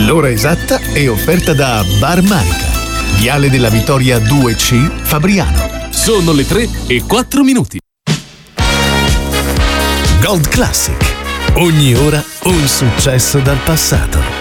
L'ora esatta è offerta da Bar Manica, Viale della Vittoria 2C, Fabriano. Sono le 3:04. Gold Classic. Ogni ora un successo dal passato.